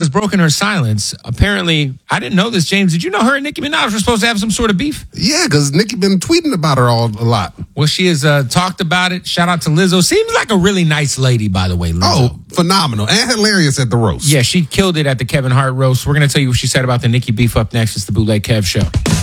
has broken her silence. Apparently, I didn't know this, James. Did you know her and Nicki Minaj were supposed to have some sort of beef? Yeah, because Nicki been tweeting about her a lot. Well, she has talked about it. Shout out to Lizzo. Seems like a really nice lady, by the way, Lizzo. Oh, phenomenal. And hilarious at the roast. Yeah, she killed it at the Kevin Hart roast. We're going to tell you what she said about the Nicki beef up next. It's the Bootleg Kev Show.